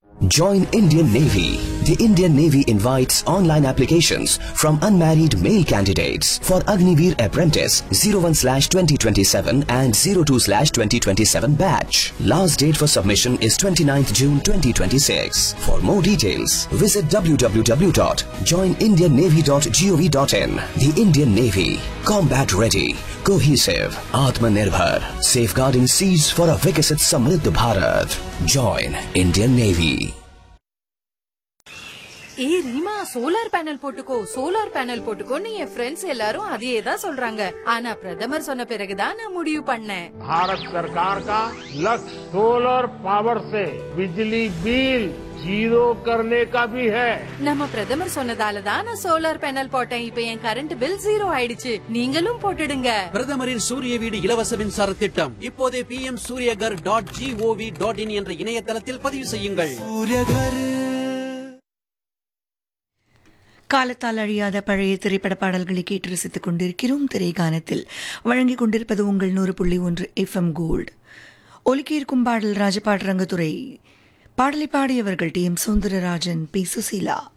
Join Indian Navy. The Indian Navy invites online applications from unmarried male candidates for Agniveer Apprentice 01/2027 and 02/2027 batch. Last date for submission is 29th June 2026. For more details, visit www.joinindiannavy.gov.in. The Indian Navy, combat ready, cohesive, Atmanirbhar, safeguarding seas for a Vikasit Samriddh Bharat. Join Indian Navy. ஏய் Reema, solar panel போட்டுக்கோன்னு என் friends எல்லாரும் அதையே தான் சொல்றாங்க. ஆனா பிரதமர் சொன்ன பிறகுதான் நான் முடிவு பண்ணேன். भारत सरकार का लक्ष्य सोलर पावर से बिजली बिल जीरो करने का भी है. நம்ம பிரதமர் சொன்னதால தான் நான் சோலார் பேனல் போட்டேன். இப்ப என் கரண்ட் பில் 0 ஆயிடுச்சு. நீங்களும் போட்டுடுங்க. பிரதமரின் சூரிய வீடு இலவச மின்சார திட்டம் இப்போதே pmsuryagar.gov.in என்ற இணையதளத்தில் பதிவு செய்யுங்கள். காலத்தால் அழியாத பழைய திரைப்பட பாடல்களை கேட்டு ரசித்துக் கொண்டிருக்கிறோம். திரைகானத்தில் வழங்கிக் கொண்டிருப்பது உங்கள் 100.1 FM கோல்டு. ஒலிக்கியிருக்கும் பாடல் ராஜபாட் ரங்கத்துறை. பாடலை பாடியவர்கள் D M Soundararajan, B Susheela.